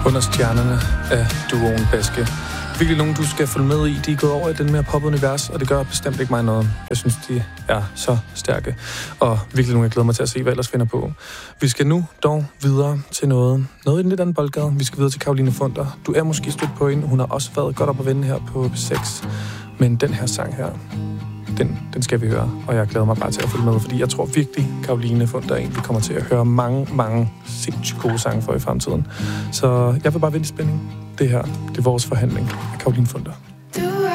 Under stjernerne af duoen Baske. Virkelig nogen, du skal følge med i. De er gået over i den mere pop-univers, og det gør bestemt ikke mig noget. Jeg synes, de er så stærke. Og virkelig nogen, jeg glæder mig til at se, hvad ellers finder på. Vi skal nu dog videre til noget i en lidt anden boldgade. Vi skal videre til Caroline Funder. Du er måske stødt på hende. Hun har også været godt op at vende her på 6. Men den her sang her, den skal vi høre. Og jeg glæder mig bare til at følge med, fordi jeg tror virkelig, Caroline Funder er en, vi kommer til at høre mange sindssygt gode sange for i fremtiden. Så jeg vil bare vente i spænding. Det her, det er vores forhandling af Caroline Funder.